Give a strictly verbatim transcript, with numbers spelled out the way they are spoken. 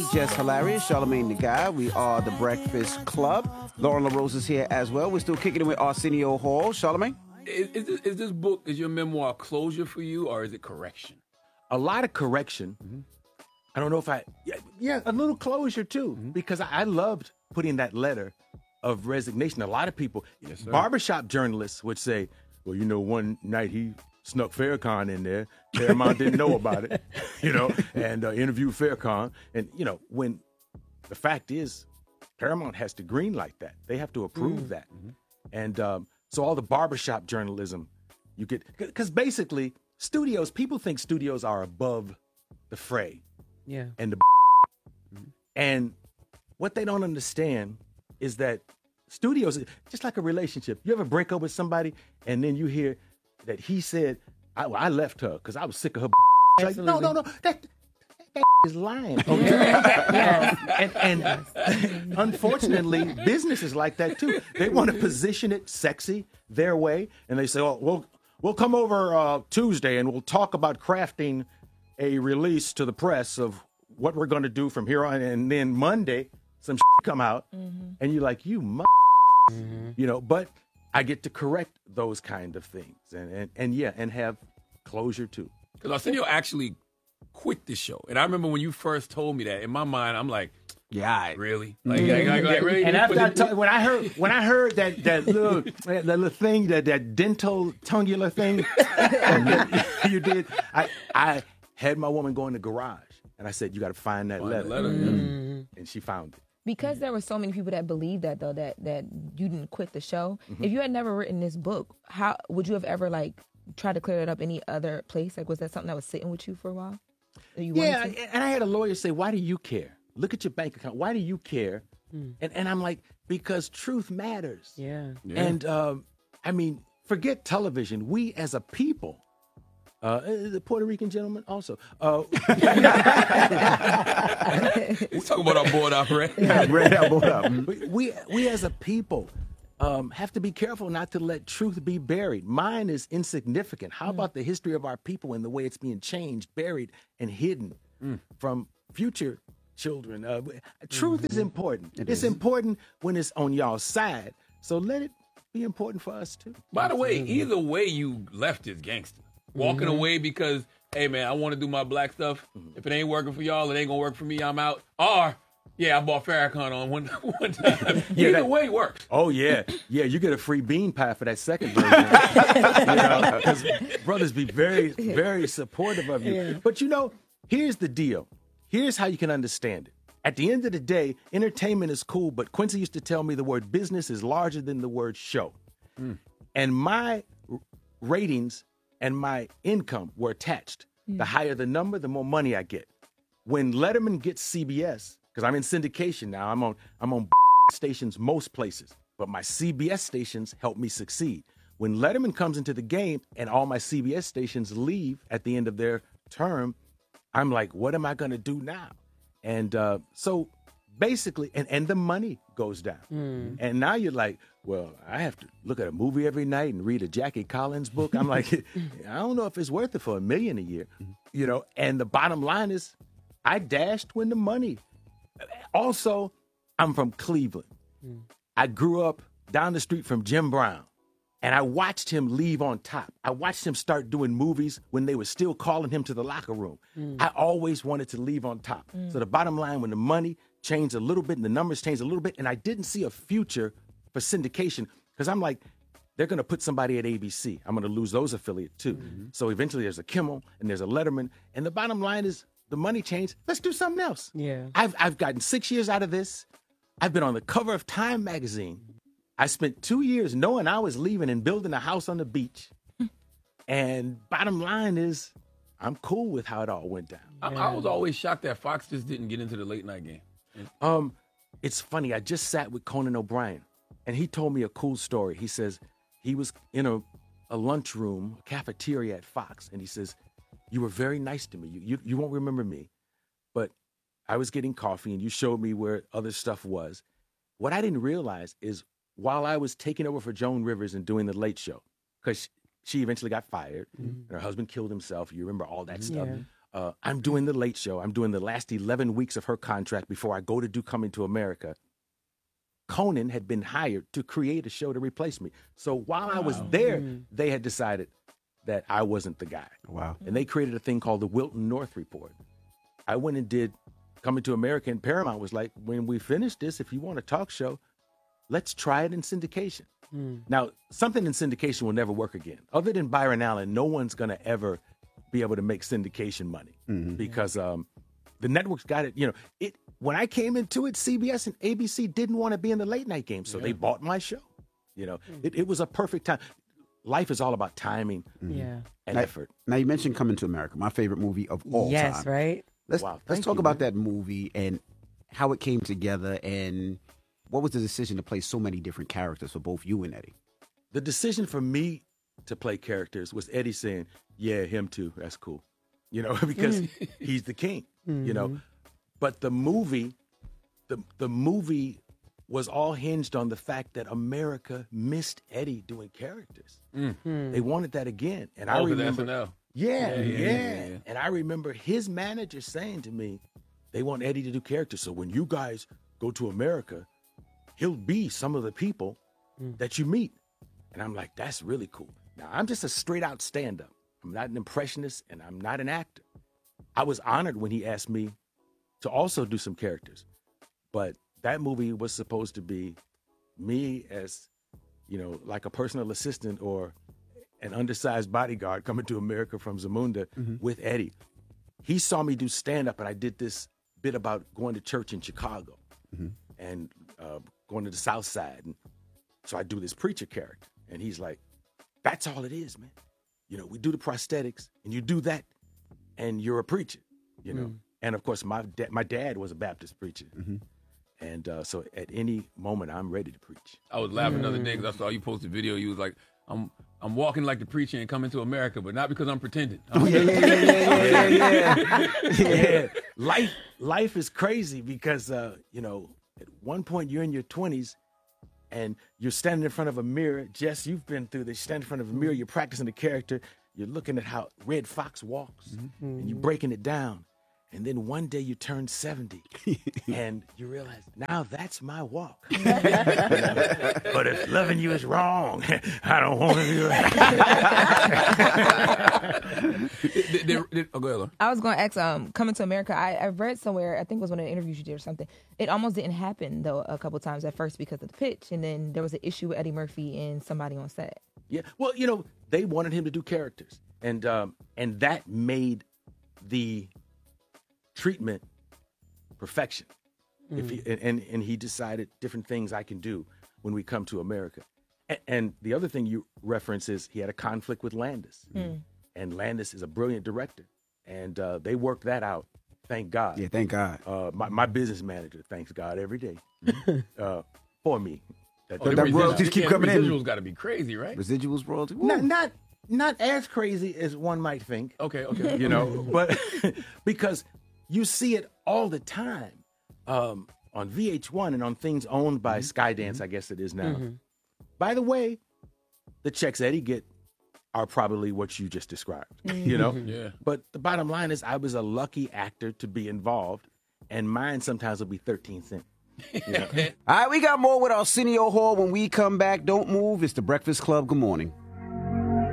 Just Hilarious, Charlamagne the Guy. We are the Breakfast Club. Lauren LaRose is here as well. We're still kicking it with Arsenio Hall. Charlamagne? Is, is, this, is this book, is your memoir closure for you, or is it correction? A lot of correction. Mm-hmm. I don't know if I, yeah, yeah a little closure too, mm-hmm. because I, I loved putting that letter of resignation. A lot of people, yes, barbershop journalists would say, well, you know, one night he snuck Farrakhan in there. Paramount didn't know about it, you know, and uh, interviewed Farrakhan. And, you know, when the fact is, Paramount has to greenlight that. They have to approve mm-hmm. that. Mm-hmm. And um, so all the barbershop journalism, you get, because basically studios, people think studios are above the fray. Yeah. And the mm-hmm. and what they don't understand is that studios, just like a relationship, you ever break up with somebody and then you hear that he said, I, I left her because I was sick of her. Like, no, no, no, that, that is lying. Okay? Yes. And, and yes. Unfortunately, business is like that too. They want to position it sexy their way, and they say, oh, we'll, we'll come over uh, Tuesday and we'll talk about crafting a release to the press of what we're going to do from here on. And then Monday, some shit come out, mm-hmm. and you're like, you mother, mm-hmm. you know, but I get to correct those kind of things. And, and, and yeah, and have closure too. Because Arsenio actually quit the show. And I remember when you first told me that, in my mind, I'm like, yeah, really? Like, mm-hmm. like, like, like really? And after I t- when I heard when I heard that that little that little thing, that, that dental tongular thing that you did, I I had my woman go in the garage, and I said, you got to find that find letter. letter. Mm-hmm. And she found it. Because there were so many people that believed that, though, that that you didn't quit the show. Mm-hmm. If you had never written this book, how would you have ever, like, tried to clear it up any other place? Like, was that something that was sitting with you for a while? You yeah, and I had a lawyer say, why do you care? Look at your bank account. Why do you care? Mm. And and I'm like, because truth matters. Yeah. yeah. And, um, I mean, forget television. We as a people, Uh, the Puerto Rican gentleman also. Uh, He's talking about our board up, right? Yeah, right, our board up. We, we, we as a people um, have to be careful not to let truth be buried. Mine is insignificant. How mm. about the history of our people and the way it's being changed, buried, and hidden mm. from future children? Uh, truth mm-hmm. is important. It it's is. important when it's on y'all's side. So let it be important for us, too. By the way, either way you left is gangster. Walking mm-hmm. away because, hey, man, I want to do my black stuff. Mm-hmm. If it ain't working for y'all, it ain't going to work for me. I'm out. Or, yeah, I bought Farrakhan on one, one time. yeah, Either that, way works. Oh, yeah. Yeah, you get a free bean pie for that second version. you know, because brothers be very, very supportive of you. Yeah. But, you know, here's the deal. Here's how you can understand it. At the end of the day, entertainment is cool, but Quincy used to tell me the word business is larger than the word show. Mm. And my r- ratings and my income were attached. Mm. The higher the number, the more money I get. When Letterman gets C B S, because I'm in syndication now, I'm on I'm on stations most places, but my C B S stations help me succeed. When Letterman comes into the game and all my C B S stations leave at the end of their term, I'm like, what am I going to do now? And uh, so basically, and, and the money goes down. Mm. And now you're like, well, I have to look at a movie every night and read a Jackie Collins book. I'm like, I don't know if it's worth it for a million a year, you know. And the bottom line is, I dashed when the money. Also, I'm from Cleveland. Mm. I grew up down the street from Jim Brown, and I watched him leave on top. I watched him start doing movies when they were still calling him to the locker room. Mm. I always wanted to leave on top. Mm. So the bottom line, when the money changed a little bit and the numbers changed a little bit, and I didn't see a future for syndication, because I'm like, they're going to put somebody at A B C. I'm going to lose those affiliates too. Mm-hmm. So eventually there's a Kimmel and there's a Letterman. And the bottom line is the money changed. Let's do something else. Yeah. I've, I've gotten six years out of this. I've been on the cover of Time magazine. I spent two years knowing I was leaving and building a house on the beach. And bottom line is, I'm cool with how it all went down. I, I was always shocked that Fox just didn't get into the late night game. Um, it's funny. I just sat with Conan O'Brien, and he told me a cool story. He says he was in a, a lunchroom, a cafeteria at Fox, and he says, you were very nice to me. You, you you won't remember me, but I was getting coffee, and you showed me where other stuff was. What I didn't realize is while I was taking over for Joan Rivers and doing the Late Show, because she eventually got fired, mm-hmm. and her husband killed himself. You remember all that stuff. Yeah. Uh, I'm doing the Late Show. I'm doing the last eleven weeks of her contract before I go to do Coming to America. Conan had been hired to create a show to replace me. So while I was there, mm. they had decided that I wasn't the guy. Wow. And they created a thing called the Wilton North Report. I went and did Coming to America, and Paramount was like, when we finish this, if you want a talk show, let's try it in syndication. Mm. Now, something in syndication will never work again. Other than Byron Allen, no one's going to ever be able to make syndication money mm-hmm. because um, the networks got it. You know, it. When I came into it, C B S and A B C didn't want to be in the late night game, so yeah. they bought my show. You know, mm. it, it was a perfect time. Life is all about timing mm. yeah. and now, effort. Now, you mentioned Coming to America, my favorite movie of all yes, time. Yes, right? Let's, wow, let's talk you, about man. that movie and how it came together and what was the decision to play so many different characters for both you and Eddie? The decision for me to play characters was Eddie saying, yeah, him too, that's cool. You know, because he's the king, mm-hmm. you know. But the movie, the the movie was all hinged on the fact that America missed Eddie doing characters. Mm-hmm. They wanted that again. And I remember, S N L. Yeah, yeah, yeah, yeah, yeah. And I remember his manager saying to me, they want Eddie to do characters. So when you guys go to America, he'll be some of the people mm. that you meet. And I'm like, that's really cool. Now, I'm just a straight out stand-up. I'm not an impressionist, and I'm not an actor. I was honored when he asked me to also do some characters. But that movie was supposed to be me as, you know, like a personal assistant or an undersized bodyguard coming to America from Zamunda mm-hmm. with Eddie. He saw me do stand-up, and I did this bit about going to church in Chicago mm-hmm. and uh, going to the South Side. And so I do this preacher character, and he's like, that's all it is, man. You know, we do the prosthetics, and you do that, and you're a preacher, you know. Mm. And, of course, my, da- my dad was a Baptist preacher. Mm-hmm. And uh, so at any moment, I'm ready to preach. I was laughing mm. the other day because I saw you post a video. You was like, I'm I'm walking like the preacher and coming to America, but not because I'm pretending. I'm yeah, yeah, yeah, yeah, yeah, yeah. yeah. Life, life is crazy because, uh, you know, at one point you're in your twenties and you're standing in front of a mirror. Jess, you've been through this. You stand in front of a mirror. You're practicing the character. You're looking at how Red Fox walks, mm-hmm. and you're breaking it down. And then one day you turn seventy, and you realize, now that's my walk. You know? But if loving you is wrong, I don't want to do it. did, did, did, oh, go ahead, Laura. I was going to ask, um, Coming to America, I, I read somewhere, I think it was one of the interviews you did or something, it almost didn't happen, though, a couple times at first because of the pitch, and then there was an issue with Eddie Murphy and somebody on set. Yeah, well, you know, they wanted him to do characters, and um, and that made the treatment perfection. Mm. If he, and and he decided different things I can do when we come to America. And, and the other thing you reference is he had a conflict with Landis, mm. and Landis is a brilliant director, and uh, they worked that out. Thank God. Yeah, thank God. Uh, my my business manager thanks God every day uh, for me. That, oh, that royalties keep coming residuals in. Residuals got to be crazy, right? Residuals royalties. Not, not not as crazy as one might think. Okay, okay. You know, but because you see it all the time um, on V H one and on things owned by mm-hmm. Skydance, mm-hmm. I guess it is now. Mm-hmm. By the way, the checks Eddie get are probably what you just described, mm-hmm. you know? Yeah. But the bottom line is I was a lucky actor to be involved, and mine sometimes will be thirteen cents. You know? All right, we got more with Arsenio Hall when we come back. Don't move. It's the Breakfast Club. Good morning.